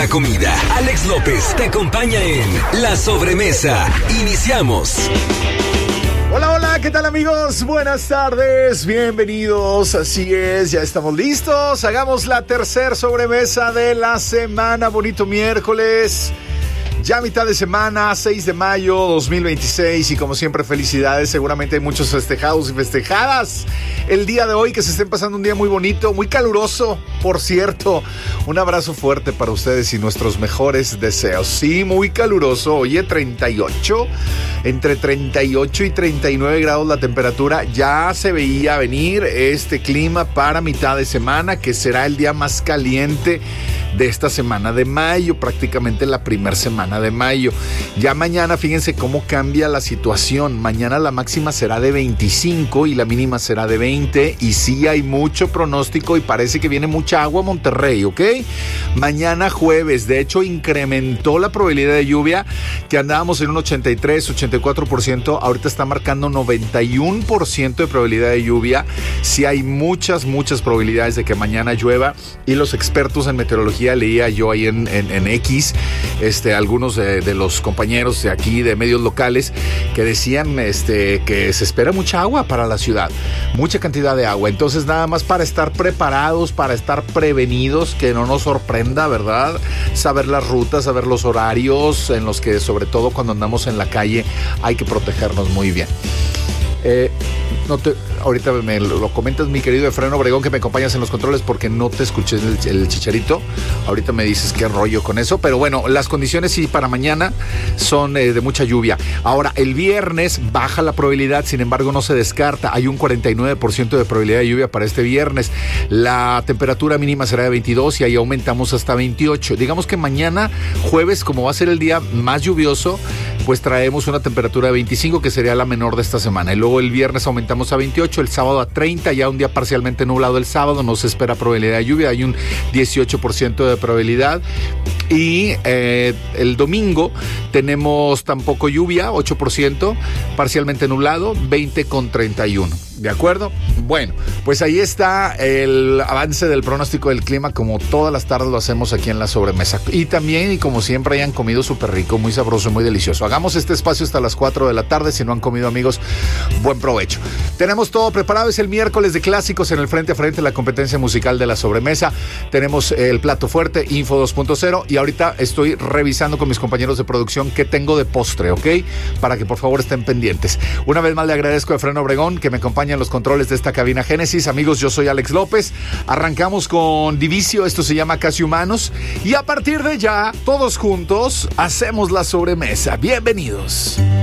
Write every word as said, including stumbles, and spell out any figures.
La comida. Alex López te acompaña en La Sobremesa. Iniciamos. Hola, hola, ¿qué tal amigos? Buenas tardes, bienvenidos, así es, ya estamos listos, hagamos la tercer sobremesa de la semana, bonito miércoles, ya mitad de semana, seis de mayo dos mil veintiséis y como siempre felicidades, seguramente hay muchos festejados y festejadas el día de hoy, que se estén pasando un día muy bonito, muy caluroso, por cierto, un abrazo fuerte para ustedes y nuestros mejores deseos, sí, muy caluroso, oye, treinta y ocho, entre treinta y ocho y treinta y nueve grados la temperatura, ya se veía venir este clima para mitad de semana, que será el día más caliente de esta semana de mayo, prácticamente la primera semana de mayo. Ya mañana, fíjense cómo cambia la situación. Mañana la máxima será de veinticinco y la mínima será de veinte. Y sí hay mucho pronóstico y parece que viene mucha agua a Monterrey, ¿ok? Mañana jueves, de hecho, incrementó la probabilidad de lluvia, que andábamos en un ochenta y tres, ochenta y cuatro por ciento. Ahorita está marcando noventa y uno por ciento de probabilidad de lluvia. Sí hay muchas, muchas probabilidades de que mañana llueva. Y los expertos en meteorología, leía yo ahí en, en, en X, este, algunos de, de los compañeros de aquí, de medios locales, que decían este, que se espera mucha agua para la ciudad, mucha cantidad de agua. Entonces, nada más para estar preparados, para estar prevenidos, que no nos sorprenda, ¿verdad? Saber las rutas, saber los horarios en los que, sobre todo cuando andamos en la calle, hay que protegernos muy bien. Eh, no te, ahorita me lo comentas, mi querido Efraín Obregón, que me acompañas en los controles, porque no te escuché el, el chicharito. Ahorita me dices qué rollo con eso, pero bueno, las condiciones sí para mañana son eh, de mucha lluvia. Ahora, el viernes baja la probabilidad, sin embargo no se descarta, hay un cuarenta y nueve por ciento de probabilidad de lluvia para este viernes. La temperatura mínima será de veintidós y ahí aumentamos hasta veintiocho. Digamos que mañana, jueves, como va a ser el día más lluvioso, pues traemos una temperatura de veinticinco, que sería la menor de esta semana. Y luego el viernes aumentamos a veintiocho, el sábado a treinta, ya un día parcialmente nublado el sábado, no se espera probabilidad de lluvia, hay un dieciocho por ciento de probabilidad. Y eh, el domingo tenemos tampoco lluvia, ocho por ciento, parcialmente nublado, veinte con treinta y uno. ¿De acuerdo? Bueno, pues ahí está el avance del pronóstico del clima, como todas las tardes lo hacemos aquí en La Sobremesa. Y también, y como siempre, hayan comido súper rico, muy sabroso, muy delicioso. Hagamos este espacio hasta las cuatro de la tarde. Si no han comido, amigos, buen provecho. Tenemos todo preparado. Es el miércoles de clásicos en el frente a frente, la competencia musical de La Sobremesa. Tenemos el plato fuerte, Info dos punto cero. Y ahorita estoy revisando con mis compañeros de producción qué tengo de postre, ¿ok? Para que por favor estén pendientes. Una vez más le agradezco a Efraín Obregón, que me acompaña en los controles de esta cabina Génesis. Amigos, yo soy Alex López. Arrancamos con Divicio, esto se llama Casi Humanos. Y a partir de ya, todos juntos, hacemos la sobremesa. Bienvenidos.